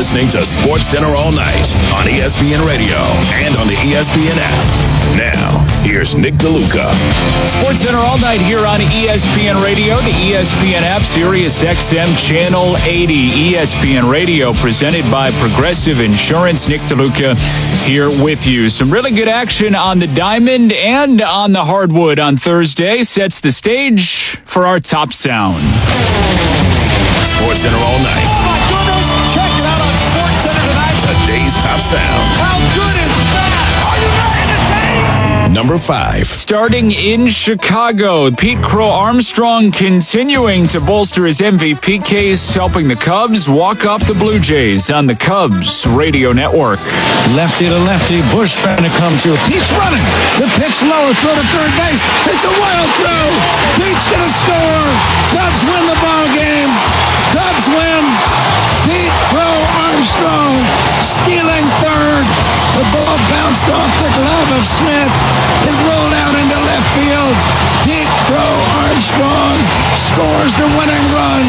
listening to SportsCenter all night on ESPN Radio and on the ESPN app. Now, here's Nick DeLuca. SportsCenter all night here on ESPN Radio, the ESPN app, Sirius XM Channel 80. ESPN Radio presented by Progressive Insurance. Nick DeLuca here with you. Some really good action on the diamond and on the hardwood on Thursday sets the stage for our top sound. SportsCenter all night. Oh my goodness! Check it out on SportsCenter tonight. Today's top sound. How good is that? Are you ready to take? Number 5. Starting in Chicago, Pete Crow Armstrong continuing to bolster his MVP case, helping the Cubs walk off the Blue Jays on the Cubs Radio Network. Lefty to lefty, Bush trying to come through. Pete's running. The pitch low, throw to third base. It's a wild throw. Pete's going to score. Cubs win the ball game. Cubs win. Pete Crow Armstrong stealing third. The ball bounced off the glove of Smith. It rolled out into left field. Pete Crow Armstrong scores the winning run.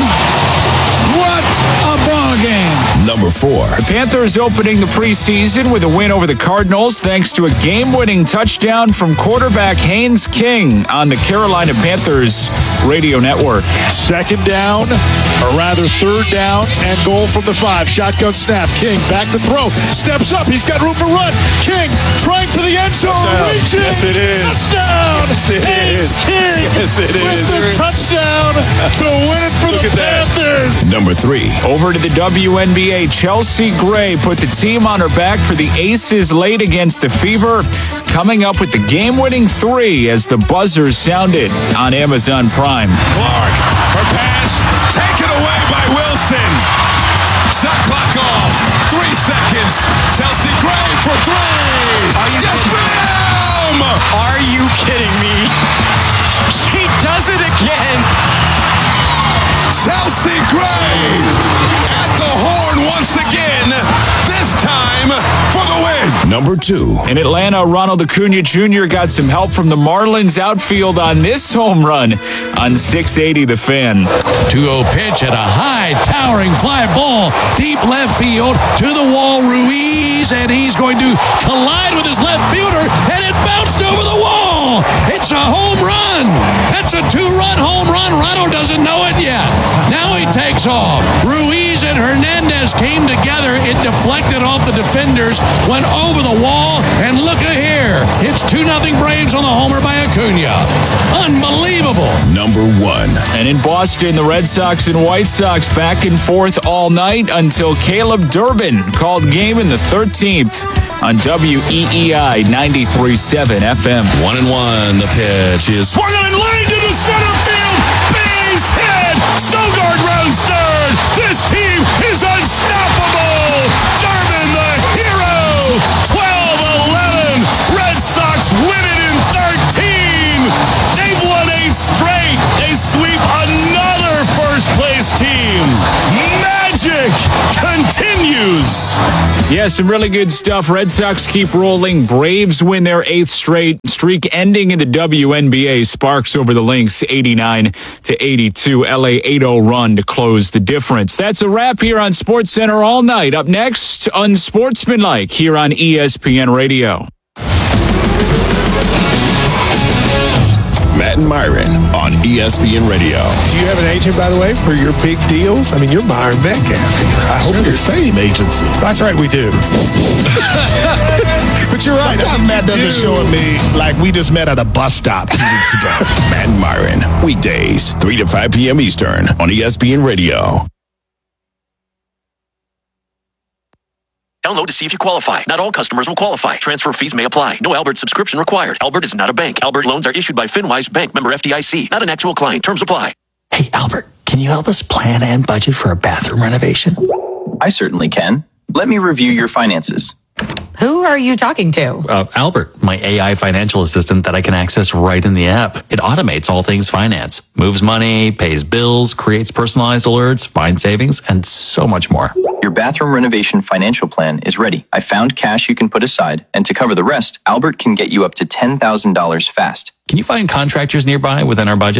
What a ball game. Number 4. The Panthers opening the preseason with a win over the Cardinals thanks to a game-winning touchdown from quarterback Haynes King on the Carolina Panthers Radio Network. Second down, or rather third down, and goal from the 5. Shotgun snap. King back to throw. Steps up. He's got room to run. King trying for the end zone. Reaching. Yes, it is. Touchdown. Yes, it Haynes is. King Yes, it with is. the touchdown to win it for the Panthers. Number 3. Over to the WNBA, Chelsea Gray put the team on her back for the Aces late against the Fever, coming up with the game-winning 3 as the buzzer sounded on Amazon Prime. Clark, her pass, taken away by Wilson. Shot clock off. 3 seconds. Chelsea Gray for 3. Yes, ma'am! Are you kidding me? She does it again. Chelsea Gray at the horn once again, this time for the win. Number 2. In Atlanta, Ronald Acuna Jr. got some help from the Marlins outfield on this home run on 680 The Fan. 2-0 pitch at a high, towering fly ball, deep left field, to the wall, Ruiz, and he's going to collide with his left fielder, and it bounced over the wall. It's a home run. That's a 2-run home run. Ronald doesn't know it yet. Now he takes off. Ruiz and Hernandez came together. It deflected off the defenders, went over the wall, and look at here. It's 2-0 Braves on the homer by Acuna. Unbelievable. Number 1. And in Boston, the Red Sox and White Sox back and forth all night until Caleb Durbin called game in the 13th on WEEI 93.7 FM. 1-1. The pitch is swung on and lined to the center field. Base hit. Sogard rounds third. This team is unstoppable. Durbin, the hero. 12-11. Red Sox win it in 13. They've won 8 straight. They sweep another first-place team. Magic continues. Yeah, some really good stuff. Red Sox keep rolling. Braves win their 8th straight streak, ending in the WNBA. Sparks over the Lynx, 89-82. LA 8-0 run to close the difference. That's a wrap here on SportsCenter all night. Up next, Unsportsmanlike here on ESPN Radio. Matt and Myron on ESPN Radio. Do you have an agent, by the way, for your big deals? I mean, you're Myron Metcalf here. I hope We're the same agency. That's right, we do. But you're right. Sometimes Matt doesn't show me like we just met at a bus stop 2 weeks ago. Matt and Myron, weekdays, 3 to 5 p.m. Eastern on ESPN Radio. Download to see if you qualify. Not all customers will qualify. Transfer fees may apply. No Albert subscription required. Albert is not a bank. Albert loans are issued by FinWise Bank, member FDIC. Not an actual client. Terms apply. Hey, Albert, can you help us plan and budget for a bathroom renovation? I certainly can. Let me review your finances. Who are you talking to? Albert, my AI financial assistant that I can access right in the app. It automates all things finance, moves money, pays bills, creates personalized alerts, finds savings, and so much more. Your bathroom renovation financial plan is ready. I found cash you can put aside, and to cover the rest, Albert can get you up to $10,000 fast. Can you find contractors nearby within our budget?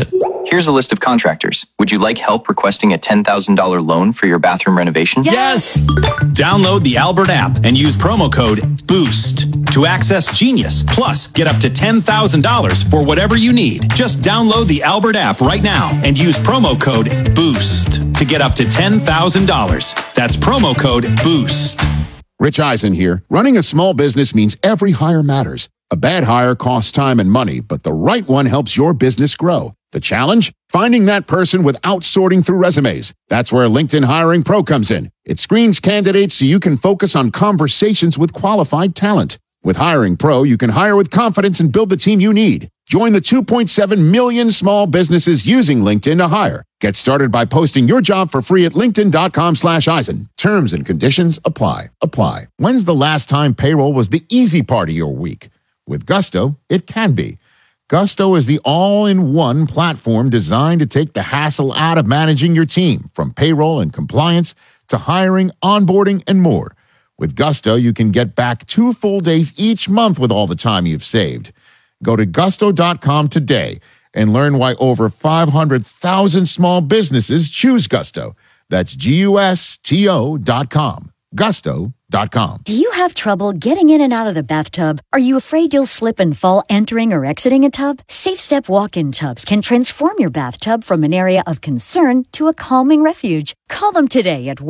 Here's a list of contractors. Would you like help requesting a $10,000 loan for your bathroom renovation? Yes! Download the Albert app and use promo code BOOST to access Genius. Plus, get up to $10,000 for whatever you need. Just download the Albert app right now and use promo code BOOST to get up to $10,000. That's promo code BOOST. Rich Eisen here. Running a small business means every hire matters. A bad hire costs time and money, but the right one helps your business grow. The challenge? Finding that person without sorting through resumes. That's where LinkedIn Hiring Pro comes in. It screens candidates so you can focus on conversations with qualified talent. With Hiring Pro, you can hire with confidence and build the team you need. Join the 2.7 million small businesses using LinkedIn to hire. Get started by posting your job for free at linkedin.com/Eisen. Terms and conditions apply. When's the last time payroll was the easy part of your week? With Gusto, it can be. Gusto is the all-in-one platform designed to take the hassle out of managing your team, from payroll and compliance to hiring, onboarding, and more. With Gusto, you can get back 2 full days each month with all the time you've saved. Go to gusto.com today and learn why over 500,000 small businesses choose Gusto. That's GUSTO.com. Gusto.com. Do you have trouble getting in and out of the bathtub? Are you afraid you'll slip and fall entering or exiting a tub? SafeStep walk-in tubs can transform your bathtub from an area of concern to a calming refuge. Call them today at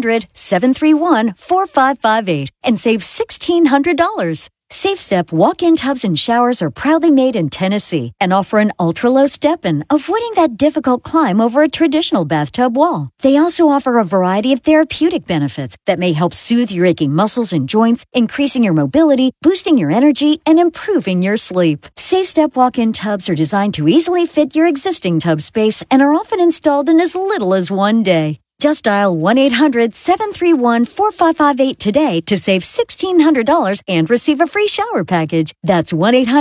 1-800-731-4558 and save $1,600. SafeStep walk-in tubs and showers are proudly made in Tennessee and offer an ultra-low step-in, avoiding that difficult climb over a traditional bathtub wall. They also offer a variety of therapeutic benefits that may help soothe your aching muscles and joints, increasing your mobility, boosting your energy, and improving your sleep. SafeStep walk-in tubs are designed to easily fit your existing tub space and are often installed in as little as 1 day. Just dial 1-800-731-4558 today to save $1,600 and receive a free shower package. That's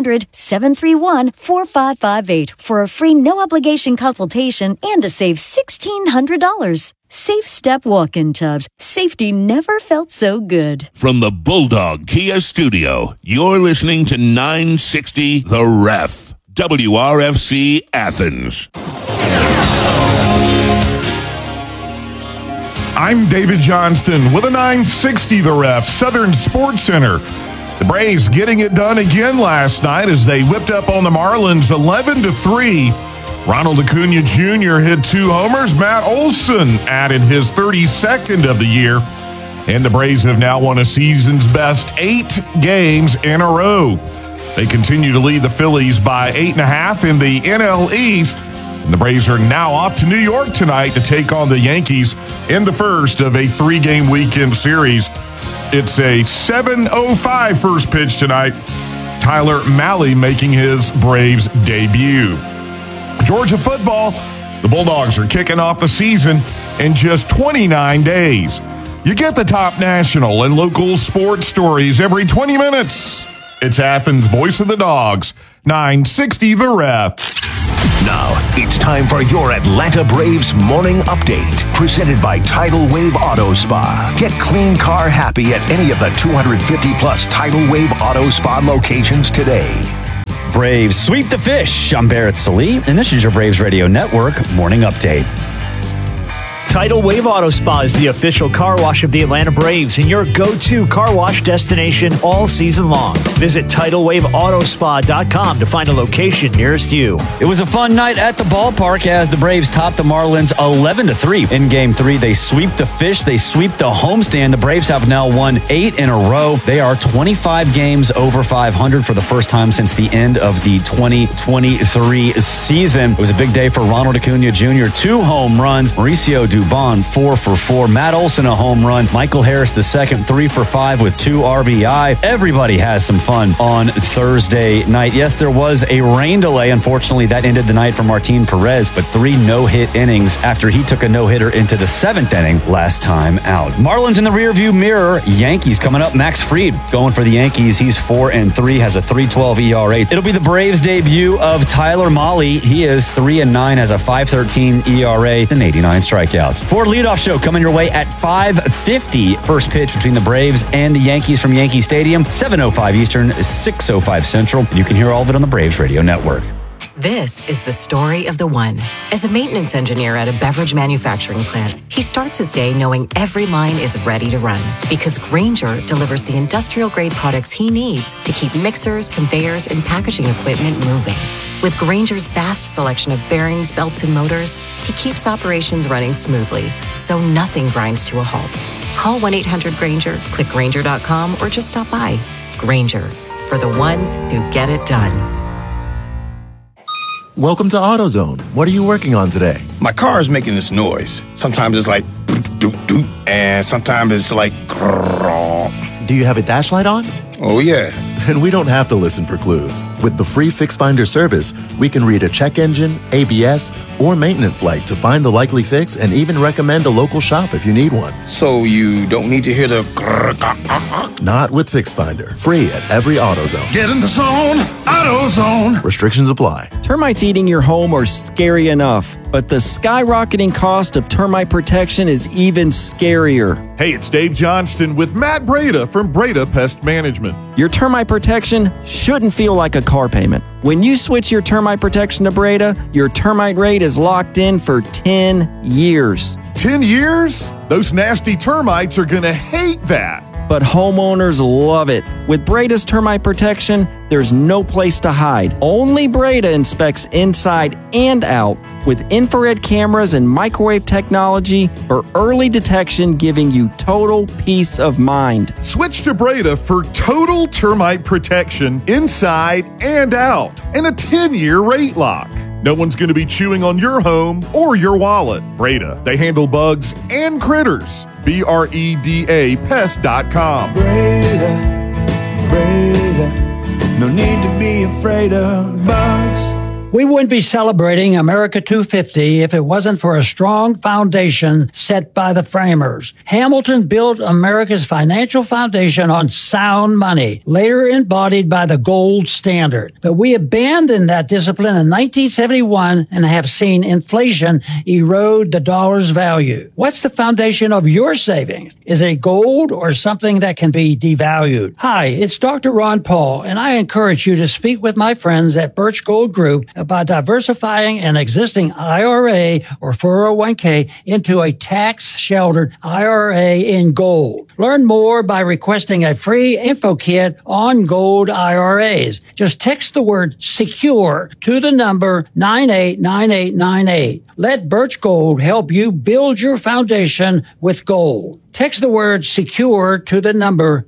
1-800-731-4558 for a free no-obligation consultation and to save $1,600. SafeStep walk-in tubs. Safety never felt so good. From the Bulldog Kia studio, you're listening to 960 The Ref, WRFC Athens. I'm David Johnston with a 960 The Ref, Southern Sports Center. The Braves getting it done again last night as they whipped up on the Marlins 11-3. Ronald Acuna Jr. hit 2 homers. Matt Olson added his 32nd of the year. And the Braves have now won a season's best 8 games in a row. They continue to lead the Phillies by 8.5 in the NL East. And the Braves are now off to New York tonight to take on the Yankees in the first of a 3-game weekend series. It's a 7:05 first pitch tonight. Tyler Mahle making his Braves debut. Georgia football, the Bulldogs are kicking off the season in just 29 days. You get the top national and local sports stories every 20 minutes. It's Athens' Voice of the Dogs, 960 The Ref. Now, it's time for your Atlanta Braves morning update, presented by Tidal Wave Auto Spa. Get clean car happy at any of the 250-plus Tidal Wave Auto Spa locations today. Braves sweep the fish. I'm Barrett Salee, and this is your Braves Radio Network morning update. Tidal Wave Auto Spa is the official car wash of the Atlanta Braves and your go-to car wash destination all season long. Visit TidalWaveAutoSpa.com to find a location nearest you. It was a fun night at the ballpark as the Braves topped the Marlins 11-3. In Game 3, they sweep the fish. They sweep the homestand. The Braves have now won 8 in a row. They are 25 games over 500 for the first time since the end of the 2023 season. It was a big day for Ronald Acuna Jr. 2 home runs. Mauricio Dubon, 4 for 4. Matt Olson, a home run. Michael Harris, the second, 3 for 5 with 2 RBI. Everybody has some fun on Thursday night. Yes, there was a rain delay. Unfortunately, that ended the night for Martin Perez, but 3 no-hit innings after he took a no-hitter into the 7th inning last time out. Marlins in the rearview mirror. Yankees coming up. Max Fried going for the Yankees. He's 4-3, has a 3.12 ERA. It'll be the Braves' debut of Tyler Mahle. He is 3-9, has a 5.13 ERA and 89 strikeouts. Ford leadoff show coming your way at 5:50. First pitch between the Braves and the Yankees from Yankee Stadium. 7:05 Eastern, 6:05 Central. And you can hear all of it on the Braves Radio Network. This is the story of the one. As a maintenance engineer at a beverage manufacturing plant, he starts his day knowing every line is ready to run because Grainger delivers the industrial-grade products he needs to keep mixers, conveyors, and packaging equipment moving. With Grainger's vast selection of bearings, belts, and motors, he keeps operations running smoothly, so nothing grinds to a halt. Call 1-800-GRAINGER, click Grainger.com, or just stop by. Grainger, for the ones who get it done. Welcome to AutoZone. What are you working on today? My car is making this noise. Sometimes it's like doot doot, and sometimes it's like grrrr. Do you have a dash light on? Oh yeah. And we don't have to listen for clues. With the free Fix Finder service, we can read a check engine, ABS, or maintenance light to find the likely fix and even recommend a local shop if you need one. So you don't need to hear the grrr. Not with Fix Finder. Free at every AutoZone. Get in the zone, AutoZone. Restrictions apply. Termites eating your home are scary enough, but the skyrocketing cost of termite protection is even scarier. Hey, it's Dave Johnston with Matt Breda from Breda Pest Management. Your termite protection shouldn't feel like a car payment. When you switch your termite protection to Breda, your termite rate is locked in for 10 years. 10 years? Those nasty termites are going to hate that. But homeowners love it. With Breda's termite protection, there's no place to hide. Only Breda inspects inside and out with infrared cameras and microwave technology for early detection, giving you total peace of mind. Switch to Breda for total termite protection inside and out and a 10-year rate lock. No one's going to be chewing on your home or your wallet. Breda, they handle bugs and critters. BREDA pest.com. Breda, no need to be afraid of bugs. We wouldn't be celebrating America 250 if it wasn't for a strong foundation set by the framers. Hamilton built America's financial foundation on sound money, later embodied by the gold standard. But we abandoned that discipline in 1971 and have seen inflation erode the dollar's value. What's the foundation of your savings? Is it gold or something that can be devalued? Hi, it's Dr. Ron Paul, and I encourage you to speak with my friends at Birch Gold Group about diversifying an existing IRA or 401k into a tax-sheltered IRA in gold. Learn more by requesting a free info kit on gold IRAs. Just text the word SECURE to the number 989898. Let Birch Gold help you build your foundation with gold. Text the word SECURE to the number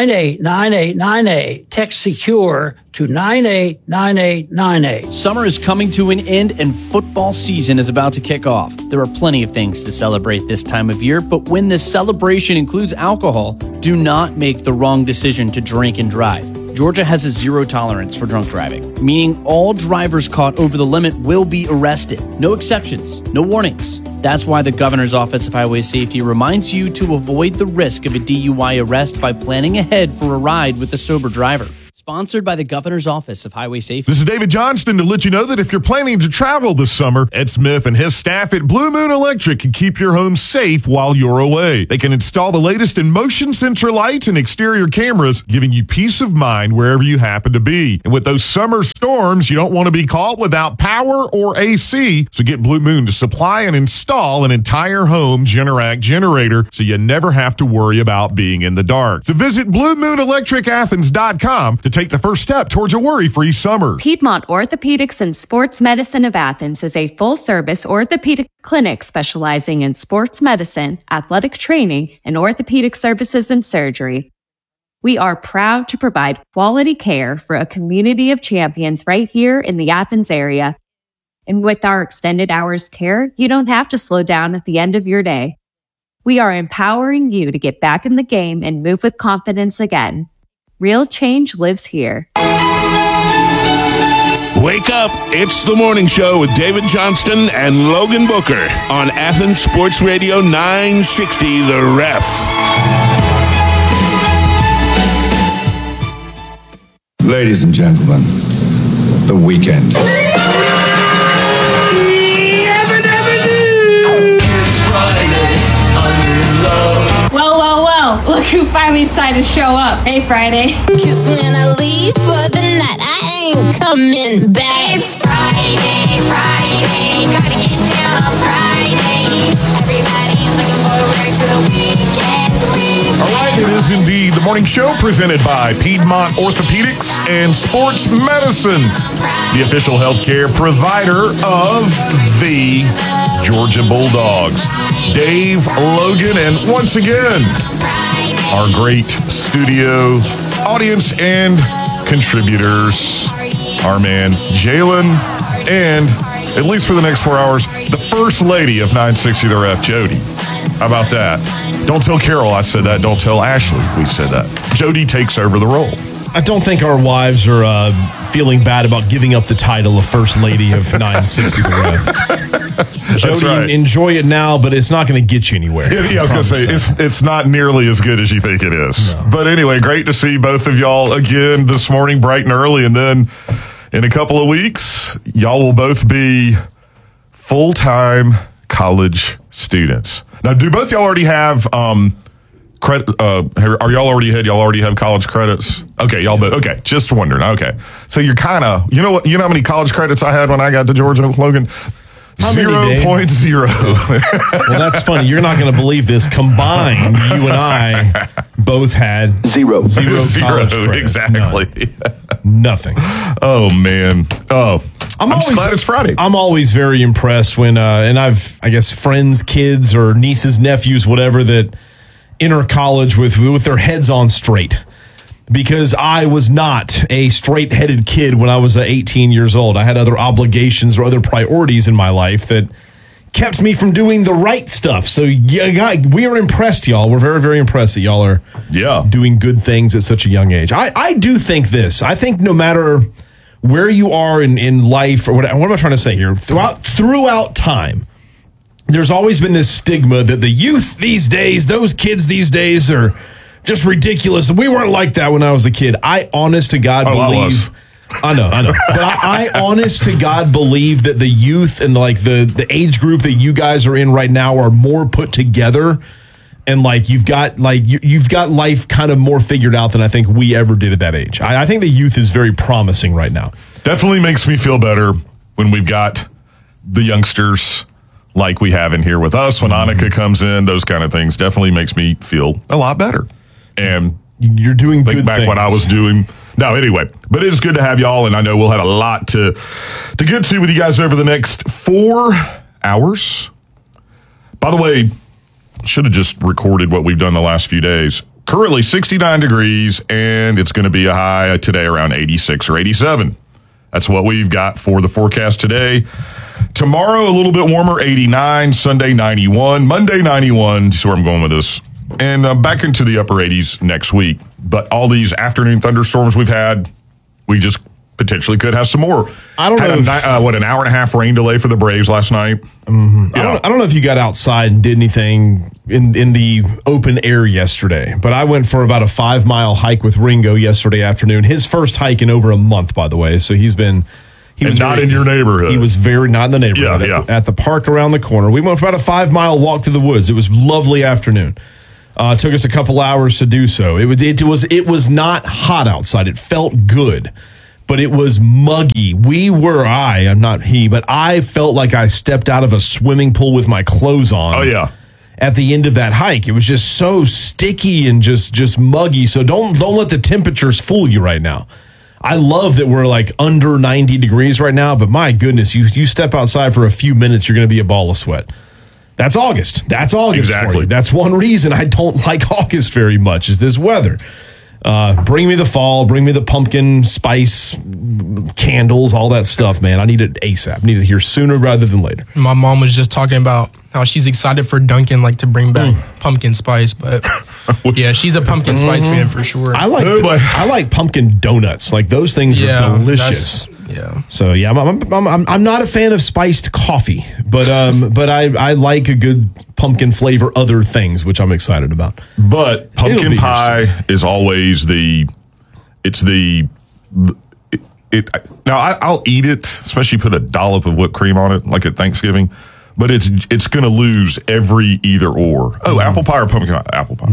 989898. Text SECURE to 989898. Summer is coming to an end and football season is about to kick off. There are plenty of things to celebrate this time of year, but when this celebration includes alcohol, do not make the wrong decision to drink and drive. Georgia has a zero tolerance for drunk driving, meaning all drivers caught over the limit will be arrested. No exceptions, no warnings. That's why the Governor's Office of Highway Safety reminds you to avoid the risk of a DUI arrest by planning ahead for a ride with a sober driver. Sponsored by the Governor's Office of Highway Safety. This is David Johnston to let you know that if you're planning to travel this summer, Ed Smith and his staff at Blue Moon Electric can keep your home safe while you're away. They can install the latest in motion sensor lights and exterior cameras, giving you peace of mind wherever you happen to be. And with those summer storms, you don't want to be caught without power or AC, so get Blue Moon to supply and install an entire home Generac generator so you never have to worry about being in the dark. So visit BlueMoonElectricAthens.com to take the first step towards a worry-free summer. Piedmont Orthopedics and Sports Medicine of Athens is a full-service orthopedic clinic specializing in sports medicine, athletic training, and orthopedic services and surgery. We are proud to provide quality care for a community of champions right here in the Athens area. And with our extended hours care, you don't have to slow down at the end of your day. We are empowering you to get back in the game and move with confidence again. Real change lives here. Wake up. It's the morning show with David Johnston and Logan Booker on Athens Sports Radio 960, The Ref. Ladies and gentlemen, the weekend. Well, look who finally decided to show up. Hey, Friday. Cause when I leave for the night, I ain't coming back. It's Friday, Friday, gotta get down on Friday. Everybody's looking forward to the weekend. All right, it is indeed the morning show presented by Piedmont Orthopedics and Sports Medicine, the official healthcare provider of the Georgia Bulldogs. Dave, Logan, and once again, our great studio audience and contributors, our man Jalen, and at least for the next 4 hours, the first lady of 960 The Ref, Jody. How about that? Don't tell Carol I said that. Don't tell Ashley we said that. Jody takes over the role. I don't think our wives are feeling bad about giving up the title of First Lady of 960 The Ref. Jody, right. Enjoy it now, but it's not going to get you anywhere. Yeah, I was going to say, it's not nearly as good as you think it is. No. But anyway, great to see both of y'all again this morning, bright and early. And then in a couple of weeks, y'all will both be full-time college students. Now, do both y'all already have credit? Are y'all already ahead? Y'all already have college credits? Okay, y'all both. Okay, just wondering. Okay, so you're kind of, you know what? You know how many college credits I had when I got to Georgia, Logan? 0.0. Well, that's funny. You're not going to believe this. Combined, you and I both had zero college credits. Exactly. Nothing. Oh man. Oh. I'm always glad it's Friday. I'm always very impressed when, and I guess friends, kids, or nieces, nephews, whatever, that enter college with their heads on straight. Because I was not a straight-headed kid when I was 18 years old. I had other obligations or other priorities in my life that kept me from doing the right stuff. So yeah, we are impressed, y'all. We're very, very impressed that y'all are doing good things at such a young age. I do think this. I think no matter where you are in life, or what am I trying to say here? Throughout time, there's always been this stigma that the youth these days, those kids these days are just ridiculous. We weren't like that when I was a kid. I honest to God believe. I know. But I honest to God believe that the youth and like the age group that you guys are in right now are more put together, and like you've got life kind of more figured out than I think we ever did at that age. I think the youth is very promising right now. Definitely makes me feel better when we've got the youngsters like we have in here with us. When Annika comes in, those kind of things definitely makes me feel a lot better. And you're doing good back things. What I was doing. No, anyway, but it is good to have y'all, and I know we'll have a lot to get to with you guys over the next 4 hours. By the way, should have just recorded what we've done the last few days. Currently 69 degrees, and it's going to be a high today around 86 or 87. That's what we've got for the forecast today. Tomorrow, a little bit warmer, 89. Sunday, 91. Monday, 91. See where I'm going with this. And back into the upper 80s next week. But all these afternoon thunderstorms we've had, we just potentially could have some more. I don't know. An hour and a half rain delay for the Braves last night? Mm-hmm. I don't know if you got outside and did anything in the open air yesterday, but I went for about a 5-mile hike with Ringo yesterday afternoon. His first hike in over a month, by the way. So he was not in your neighborhood. He was not in the neighborhood. At the park around the corner. We went for about a 5-mile walk to the woods. It was a lovely afternoon. It took us a couple hours to do so. It was not hot outside. It felt good, but it was muggy. I'm not he, but I felt like I stepped out of a swimming pool with my clothes on. Oh yeah. At the end of that hike, it was just so sticky and just muggy. So don't let the temperatures fool you right now. I love that we're like under 90 degrees right now, but my goodness, you step outside for a few minutes, you're going to be a ball of sweat. That's August. Exactly. For you. That's one reason I don't like August very much is this weather. Bring me the fall. Bring me the pumpkin spice candles, all that stuff, man. I need it ASAP. I need it here sooner rather than later. My mom was just talking about how she's excited for Dunkin' to bring back pumpkin spice, but yeah, she's a pumpkin spice fan for sure. I like pumpkin donuts. Like those things are delicious. Yeah. So yeah, I'm not a fan of spiced coffee, but I like a good pumpkin flavor other things, which I'm excited about. But pumpkin pie is always now I'll eat it, especially put a dollop of whipped cream on it, like at Thanksgiving. but it's going to lose every either or. Oh, apple pie or pumpkin pie? Apple pie.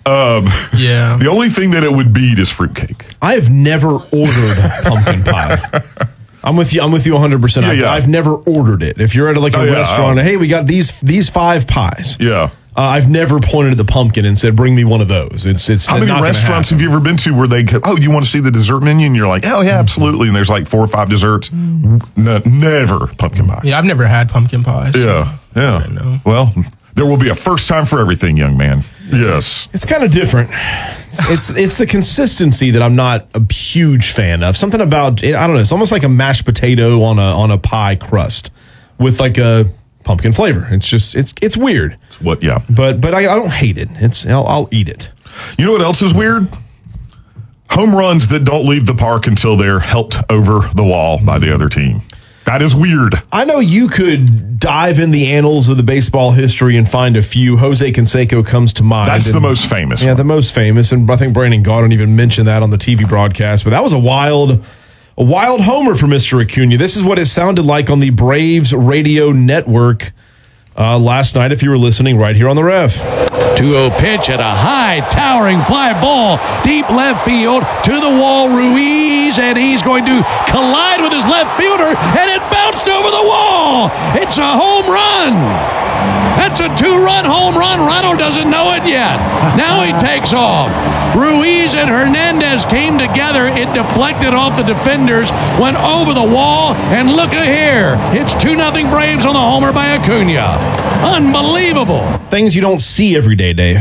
Yeah. The only thing that it would beat is fruitcake. I have never ordered pumpkin pie. I'm with you 100%. Yeah. I've never ordered it. If you're at a restaurant, hey, we got these 5 pies. Yeah. I've never pointed at the pumpkin and said, bring me one of those. It's How many restaurants have you ever been to where they go, oh, you want to see the dessert menu? And you're like, oh, yeah, absolutely. And there's like 4 or 5 desserts. Never pumpkin pie. Yeah, I've never had pumpkin pie. So Yeah. Well, there will be a first time for everything, young man. Yes. It's kind of different. It's the consistency that I'm not a huge fan of. Something about it, I don't know. It's almost like a mashed potato on a pie crust with like a pumpkin flavor. It's just it's weird. What? Yeah. But I don't hate it. I'll eat it. You know what else is weird? Home runs that don't leave the park until they're helped over the wall by the other team. That is weird. I know you could dive in the annals of the baseball history and find a few. Jose Canseco comes to mind. That's the most famous. Yeah, one. the most famous. And I think Brandon Gaudin even mentioned that on the TV broadcast. But that was a wild homer for Mr. Acuna. This is what it sounded like on the Braves radio network last night, if you were listening right here on the Rev. 2-0 pitch at a high, towering fly ball, deep left field, to the wall, Ruiz, and he's going to collide with his left fielder, and it bounced over the wall. It's a home run. That's a 2-run home run. Ronald doesn't know it yet. Now he takes off. Ruiz and Hernandez came together. It deflected off the defenders, went over the wall, and look at here. It's 2-0 Braves on the homer by Acuna. Unbelievable. Things you don't see every day, Dave.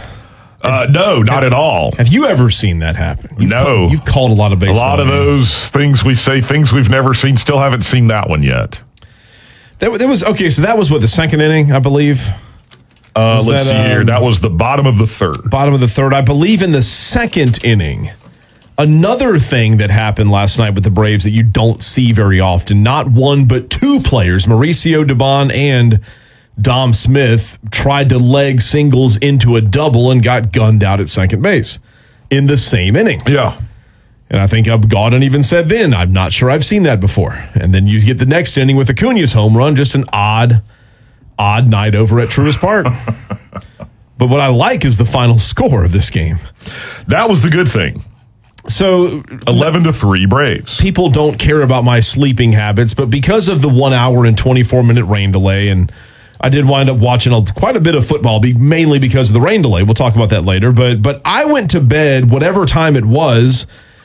No, not at all. Have you ever seen that happen? You've called a lot of baseball. A lot of those things we say, things we've never seen, still haven't seen that one yet. That was okay. So that was what, the second inning, I believe. Let's see here. That was the bottom of the third. Bottom of the third, I believe. In the second inning, another thing that happened last night with the Braves that you don't see very often. Not one, but 2 players, Mauricio Dubon and Dom Smith, tried to leg singles into a double and got gunned out at second base in the same inning. Yeah. And I think Gaudin even said then, I'm not sure I've seen that before. And then you get the next inning with Acuna's home run, just an odd night over at Truist Park. But what I like is the final score of this game. That was the good thing. So 11-3 Braves. People don't care about my sleeping habits, but because of the 1 hour and 24-minute rain delay, and I did wind up watching quite a bit of football, mainly because of the rain delay. We'll talk about that later. But I went to bed, whatever time it was,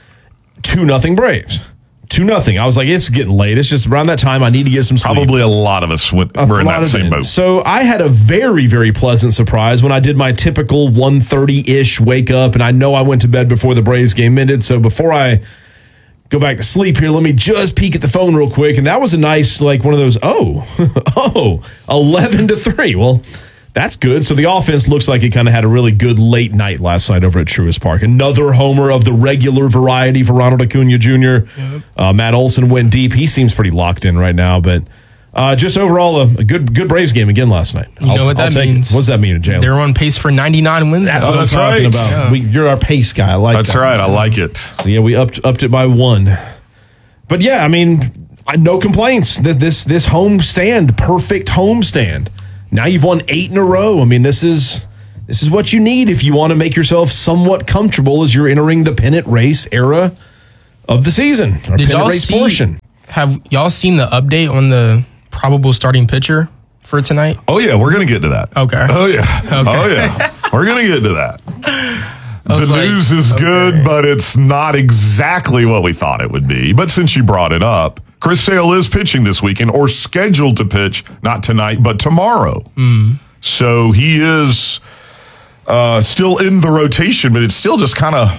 2-0 Braves. 2-0. I was like, it's getting late. It's just around that time I need to get some sleep. Probably a lot of us were in that same boat. So I had a very, very pleasant surprise when I did my typical 1:30-ish wake up, and I know I went to bed before the Braves game ended. So before I go back to sleep here, let me just peek at the phone real quick. And that was a nice, like one of those, 11-3. Well, that's good. So the offense looks like it kind of had a really good late night last night over at Truist Park. Another homer of the regular variety for Ronald Acuna Jr. Yep. Matt Olson went deep. He seems pretty locked in right now. But just overall, a good Braves game again last night. You know what that means? What does that mean, Jalen? They're on pace for 99 wins. That's what I'm talking about. Yeah. You're our pace guy. I like that. That's right. I like it. So yeah, we upped it by 1. But yeah, I mean, no complaints. This home stand, perfect home stand. Now you've won 8 in a row. I mean, this is what you need if you want to make yourself somewhat comfortable as you're entering the pennant race era of the season. Did y'all have y'all seen the update on the probable starting pitcher for tonight? Oh yeah, we're gonna get to that. Okay. Oh yeah. Okay. Oh yeah. We're gonna get to that. The news is good, but it's not exactly what we thought it would be. But since you brought it up, Chris Sale is pitching this weekend, or scheduled to pitch, not tonight, but tomorrow. So he is still in the rotation, but it's still just like I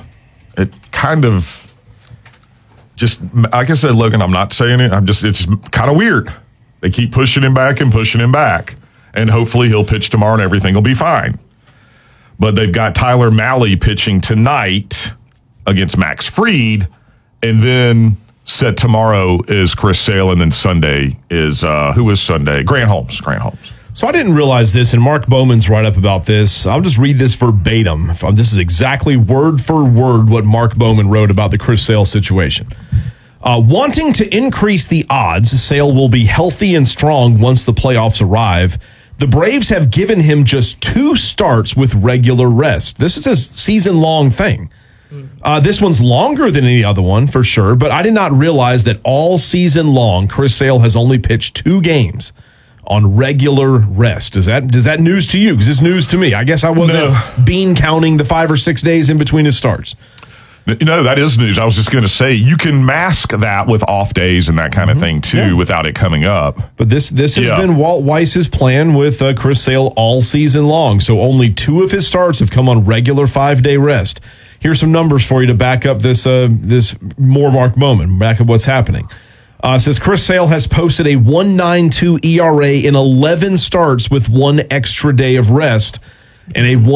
said, Logan, I'm not saying it. It's kind of weird. They keep pushing him back, and hopefully he'll pitch tomorrow and everything will be fine. But they've got Tyler Mahle pitching tonight against Max Fried, and then set tomorrow is Chris Sale, and then Sunday is who is Sunday? Grant Holmes. So I didn't realize this, and Mark Bowman's right up about this. I'll just read this verbatim. This is exactly word for word what Mark Bowman wrote about the Chris Sale situation. Wanting to increase the odds Sale will be healthy and strong once the playoffs arrive, the Braves have given him just 2 starts with regular rest. This is a season-long thing. This one's longer than any other one, for sure, but I did not realize that all season long, Chris Sale has only pitched 2 games on regular rest. Is that news to you? Because it's news to me. I guess I wasn't bean counting the 5 or 6 days in between his starts. No, that is news. I was just going to say, you can mask that with off days and that kind of thing, too, without it coming up. But this has been Walt Weiss's plan with Chris Sale all season long. So only 2 of his starts have come on regular 5-day rest. Here's some numbers for you to back up this more marked moment, back up what's happening. It says Chris Sale has posted a 1.92 ERA in 11 starts with 1 extra day of rest, and a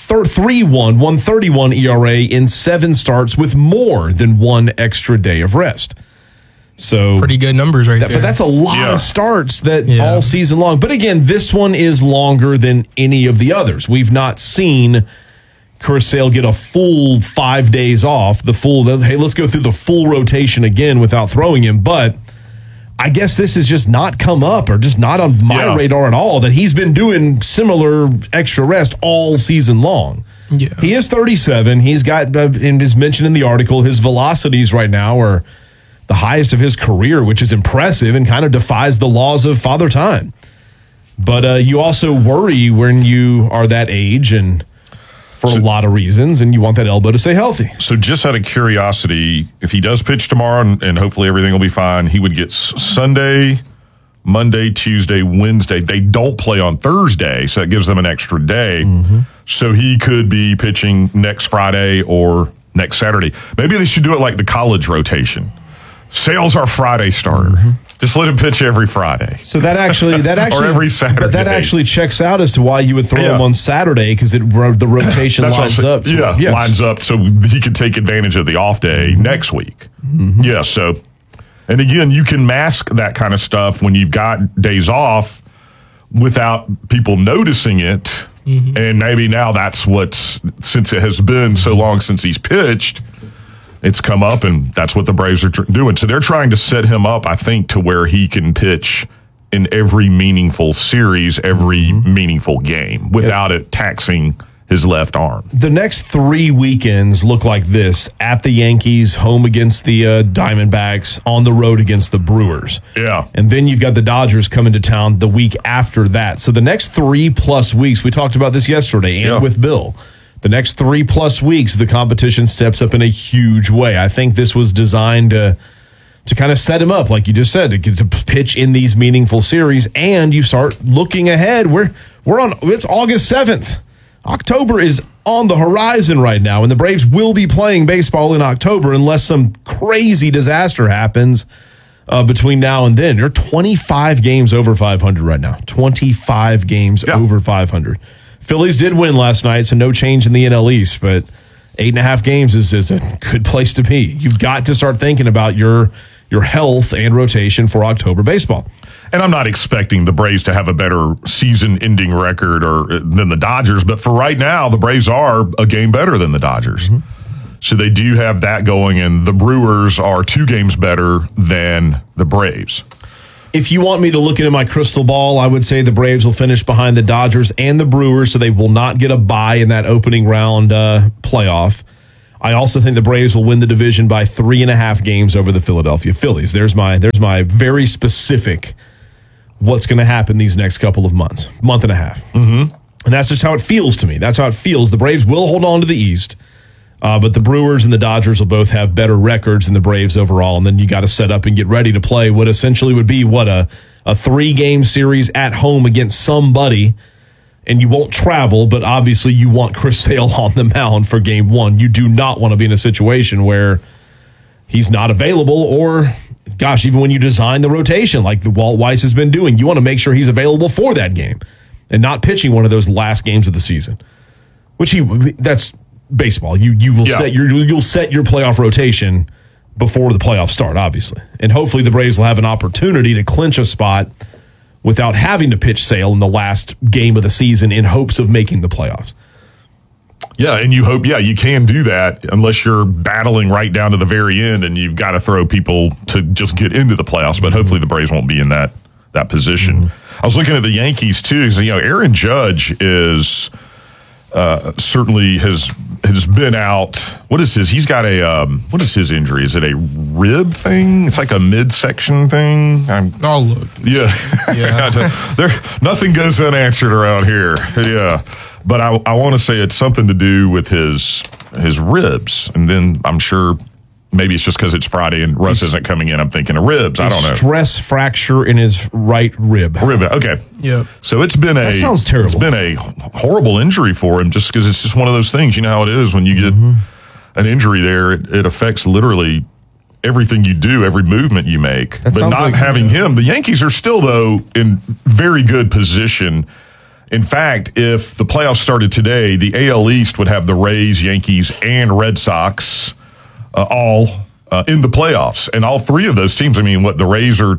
1.31 ERA in 7 starts with more than 1 extra day of rest. So pretty good numbers there. But that's a lot of starts all season long. But again, this one is longer than any of the others. We've not seen Chris Sale get a full 5 days off, hey, let's go through the full rotation again without throwing him. But I guess this has just not come up or just not on my radar at all, that he's been doing similar extra rest all season long. Yeah. He is 37. He's got, and as mentioned in the article, his velocities right now are the highest of his career, which is impressive and kind of defies the laws of Father Time. But you also worry when you are that age and for a lot of reasons, and you want that elbow to stay healthy. So just out of curiosity, if he does pitch tomorrow and hopefully everything will be fine, he would get Sunday, Monday, Tuesday, Wednesday. They don't play on Thursday, so that gives them an extra day. So he could be pitching next Friday or next Saturday. Maybe they should do it like the college rotation. Sale's our Friday starter. Just let him pitch every Friday. So that actually, or every Saturday. But that actually checks out as to why you would throw him on Saturday, because the rotation lines up. Lines up so he could take advantage of the off day next week. Yeah. So, and again, you can mask that kind of stuff when you've got days off without people noticing it. And maybe now that's since it has been so long since he's pitched, it's come up, and that's what the Braves are doing. So they're trying to set him up, I think, to where he can pitch in every meaningful series, every meaningful game, without it taxing his left arm. The next 3 weekends look like this: at the Yankees, home against the Diamondbacks, on the road against the Brewers. Yeah. And then you've got the Dodgers coming to town the week after that. So the next 3+ weeks, we talked about this yesterday and with Bill. The next 3+ weeks, the competition steps up in a huge way. I think this was designed to kind of set him up, like you just said, to pitch in these meaningful series. And you start looking ahead. It's August 7th. October is on the horizon right now, and the Braves will be playing baseball in October unless some crazy disaster happens between now and then. You're 25 games over 500 right now. 25 games over 500. Phillies did win last night, so no change in the NL East, but 8.5 games is a good place to be. You've got to start thinking about your health and rotation for October baseball. And I'm not expecting the Braves to have a better season-ending record than the Dodgers, but for right now, the Braves are a game better than the Dodgers. So they do have that going, and the Brewers are 2 games better than the Braves. If you want me to look into my crystal ball, I would say the Braves will finish behind the Dodgers and the Brewers, so they will not get a bye in that opening round playoff. I also think the Braves will win the division by 3.5 games over the Philadelphia Phillies. There's my very specific what's going to happen these next couple of months, month and a half. And that's just how it feels to me. That's how it feels. The Braves will hold on to the East. But the Brewers and the Dodgers will both have better records than the Braves overall. And then you got to set up and get ready to play what essentially would be a 3-game series at home against somebody. And you won't travel, but obviously you want Chris Sale on the mound for game 1. You do not want to be in a situation where he's not available, or, gosh, even when you design the rotation like the Walt Weiss has been doing, you want to make sure he's available for that game and not pitching one of those last games of the season. That's baseball. You'll set your playoff rotation before the playoffs start, obviously. And hopefully the Braves will have an opportunity to clinch a spot without having to pitch Sale in the last game of the season in hopes of making the playoffs. Yeah, and you hope, you can do that unless you're battling right down to the very end and you've got to throw people to just get into the playoffs. But hopefully the Braves won't be in that position. I was looking at the Yankees too. So, Aaron Judge is certainly has been out. What is his? He's got what is his injury? Is it a rib thing? It's like a midsection thing. Oh, look. Yeah. Nothing goes unanswered around here. Yeah. But I want to say it's something to do with his ribs. And then I'm sure maybe it's just because it's Friday and Russ isn't coming in. I'm thinking of ribs. I don't know. Stress fracture in his right rib. Okay. Yeah. So it's been that sounds terrible. It's been a horrible injury for him just because it's just one of those things. You know how it is when you get an injury there. It affects literally everything you do, every movement you make. But not having him, the Yankees are still, though, in very good position. In fact, if the playoffs started today, the AL East would have the Rays, Yankees, and Red Sox all in the playoffs. And all three of those teams, the Rays are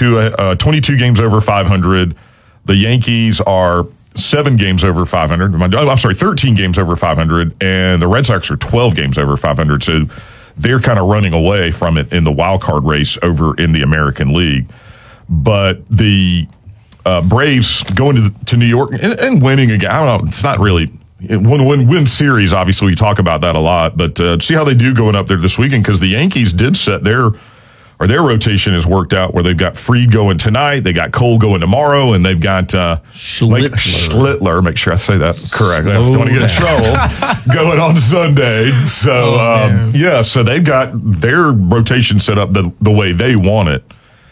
22 games over 500. The Yankees are 7 games over 500. I'm sorry, 13 games over 500. And the Red Sox are 12 games over 500. So they're kind of running away from it in the wild card race over in the American League. But the Braves going to New York and winning again. I don't know. It's not really win series. Obviously, we talk about that a lot. But see how they do going up there this weekend because the Yankees did set their rotation has worked out where they've got Fried going tonight, they got Cole going tomorrow, and they've got Schlittler. Make sure I say that correct. I don't want to get in trouble. Going on Sunday. So so they've got their rotation set up the way they want it,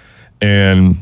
and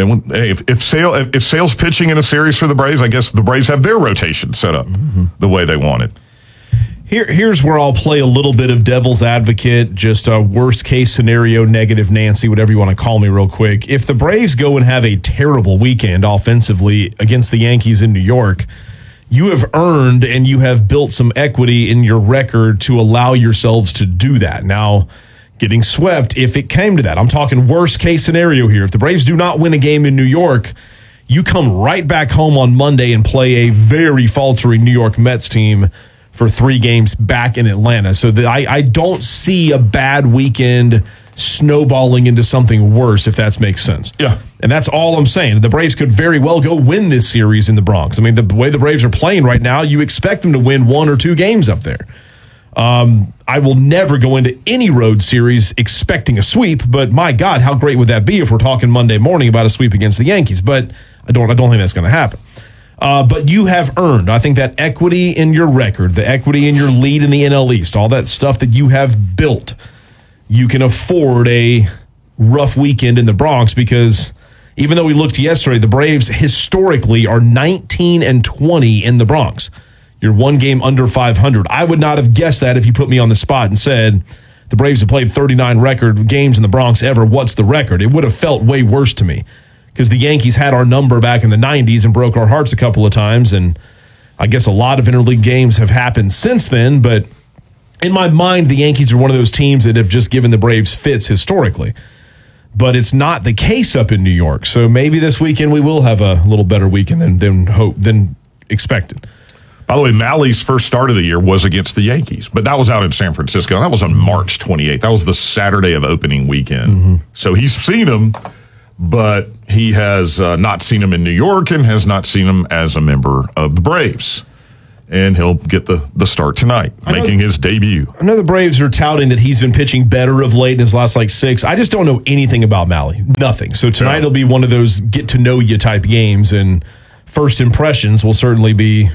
if Sale's pitching in a series for the Braves, I guess the Braves have their rotation set up the way they want it. Here's where I'll play a little bit of devil's advocate, just a worst case scenario, negative Nancy, whatever you want to call me real quick. If the Braves go and have a terrible weekend offensively against the Yankees in New York, you have earned and you have built some equity in your record to allow yourselves to do that. Now, getting swept, if it came to that, I'm talking worst case scenario here. If the Braves do not win a game in New York, you come right back home on Monday and play a very faltering New York Mets team for 3 games back in Atlanta. So I don't see a bad weekend snowballing into something worse, if that makes sense. Yeah. And that's all I'm saying. The Braves could very well go win this series in the Bronx. The way the Braves are playing right now, you expect them to win 1 or 2 games up there. I will never go into any road series expecting a sweep, but my God, how great would that be if we're talking Monday morning about a sweep against the Yankees? But I don't think that's going to happen. But you have earned, I think, that equity in your record, the equity in your lead in the NL East, all that stuff that you have built. You can afford a rough weekend in the Bronx because even though we looked yesterday, the Braves historically are 19-20 in the Bronx. You're 1 game under 500. I would not have guessed that if you put me on the spot and said the Braves have played 39 record games in the Bronx ever. What's the record? It would have felt way worse to me. Because the Yankees had our number back in the 90s and broke our hearts a couple of times. And I guess a lot of interleague games have happened since then. But in my mind, the Yankees are one of those teams that have just given the Braves fits historically. But it's not the case up in New York. So maybe this weekend we will have a little better weekend than expected. By the way, Mally's first start of the year was against the Yankees, but that was out in San Francisco. That was on March 28th. That was the Saturday of opening weekend. So he's seen him. But he has not seen him in New York and has not seen him as a member of the Braves. And he'll get the start tonight, making his debut. I know the Braves are touting that he's been pitching better of late in his last 6. I just don't know anything about Mally. Nothing. So tonight will be one of those get-to-know-you type games, and first impressions will certainly be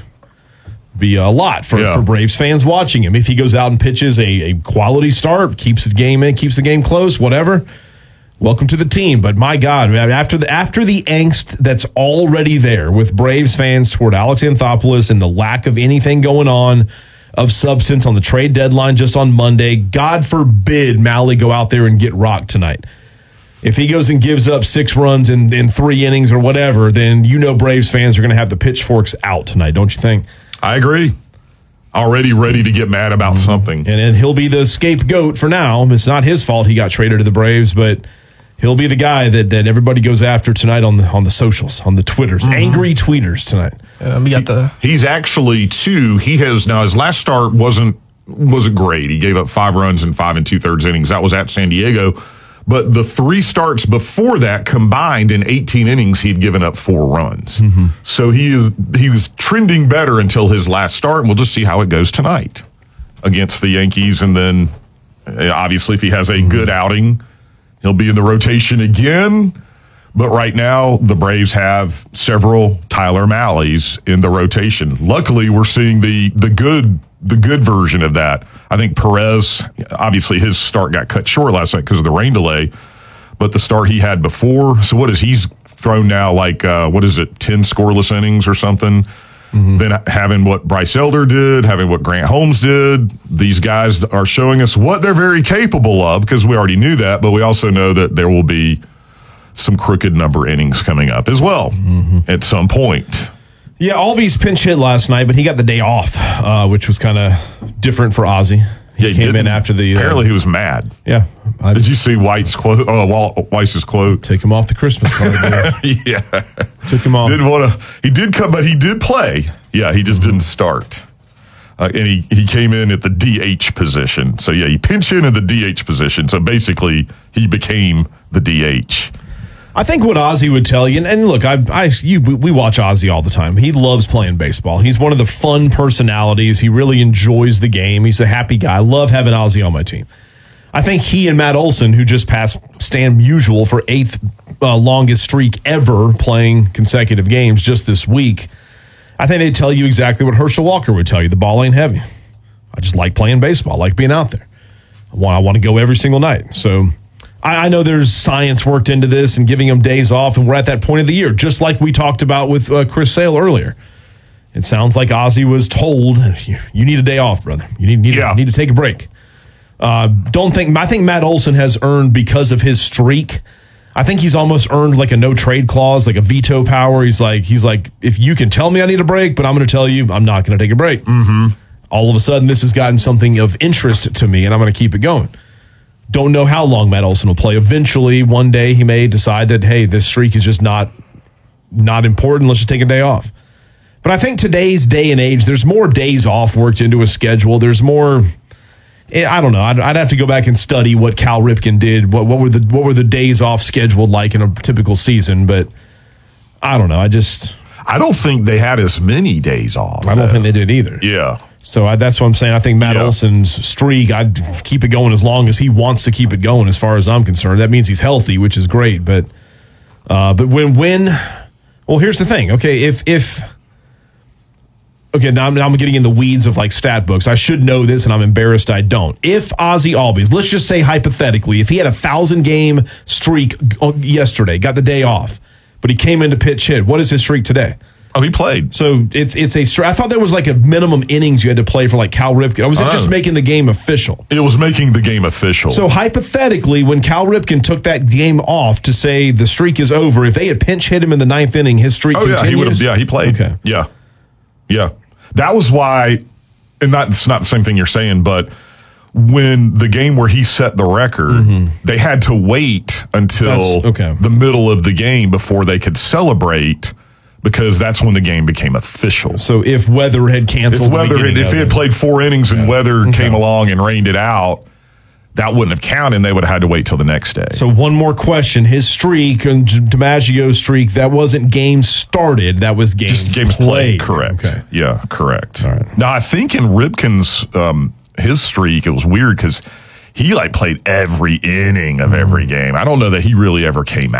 a lot for Braves fans watching him. If he goes out and pitches a quality start, keeps the game in, keeps the game close, whatever, welcome to the team. But my God, after the angst that's already there with Braves fans toward Alex Anthopoulos and the lack of anything going on of substance on the trade deadline just on Monday, God forbid Mally go out there and get rocked tonight. If he goes and gives up 6 runs in 3 innings or whatever, then Braves fans are going to have the pitchforks out tonight, don't you think? I agree. Already ready to get mad about something. And he'll be the scapegoat for now. It's not his fault he got traded to the Braves, but he'll be the guy that everybody goes after tonight on the socials, on the Twitters. Angry tweeters tonight. We got He's actually two. He has now. His last start wasn't great. He gave up 5 runs in 5 2/3 innings. That was at San Diego. But the 3 starts before that combined in 18 innings, he'd given up 4 runs. So he was trending better until his last start, and we'll just see how it goes tonight against the Yankees. And then, obviously, if he has a good outing, he'll be in the rotation again. But right now, the Braves have several Tyler Malleys in the rotation. Luckily, we're seeing the good version of that. I think Perez, obviously his start got cut short last night because of the rain delay, but the start he had before, so what is he's thrown now, like 10 scoreless innings or something. Then having what Bryce Elder did, having what Grant Holmes did, these guys are showing us what they're very capable of, because we already knew that, but we also know that there will be some crooked number innings coming up as well at some point. Yeah, Albies pinch hit last night, but he got the day off, which was kind of different for Ozzie. He came in after the... Apparently he was mad. Yeah. Did you see White's quote? Weiss's quote? Take him off the Christmas card. Yeah. Took him off. He did come, but he did play. Yeah, he just didn't start. And he came in at the DH position. So, yeah, he pinched in at the DH position. So, basically, he became the DH. I think what Ozzie would tell you, and look, we watch Ozzie all the time. He loves playing baseball. He's one of the fun personalities. He really enjoys the game. He's a happy guy. I love having Ozzie on my team. I think he and Matt Olson, who just passed Stan Musial for 8th longest streak ever playing consecutive games just this week, I think they'd tell you exactly what Herschel Walker would tell you. The ball ain't heavy. I just like playing baseball. I like being out there. I want to go every single night. So... I know there's science worked into this and giving him days off, and we're at that point of the year, just like we talked about with Chris Sale earlier. It sounds like Ozzie was told, you need a day off, brother. You need to take a break. I think Matt Olson has earned, because of his streak, I think he's almost earned like a no-trade clause, like a veto power. He's like, if you can tell me I need a break, but I'm going to tell you I'm not going to take a break. All of a sudden, this has gotten something of interest to me, and I'm going to keep it going. Don't know how long Matt Olson will play. Eventually, one day, he may decide that, hey, this streak is just not important. Let's just take a day off. But I think today's day and age, there's more days off worked into a schedule. There's more... I don't know. I'd have to go back and study what Cal Ripken did. What were the days off scheduled like in a typical season? But I don't know. I don't think they had as many days off. I don't think they did either. Yeah. So that's what I'm saying. I think Matt Olson's streak, I'd keep it going as long as he wants to keep it going, as far as I'm concerned. That means he's healthy, which is great. But when well, here's the thing. Okay, now I'm getting in the weeds of like stat books. I should know this, and I'm embarrassed I don't. If Ozzie Albies, let's just say hypothetically, if he had a 1,000-game streak yesterday, got the day off, but he came in to pitch hit, what is his streak today? Oh, he played. So it's I thought there was like a minimum innings you had to play for like Cal Ripken. Or was it just making the game official? It was making the game official. So hypothetically, when Cal Ripken took that game off to say the streak is over, if they had pinch hit him in the 9th inning, his streak continues? He played. Okay. Yeah. That was why, and it's not the same thing you're saying, but when the game where he set the record, they had to wait until the middle of the game before they could celebrate, because that's when the game became official. So if weather had canceled, if he had played 4 innings and weather came along and rained it out, that wouldn't have counted, and they would have had to wait till the next day. So one more question. His streak, and DiMaggio's streak, that wasn't games started, that was games played. Correct. Okay. Yeah, correct. All right. Now, I think in Ripken's his streak, it was weird because he played every inning of every game. I don't know that he really ever came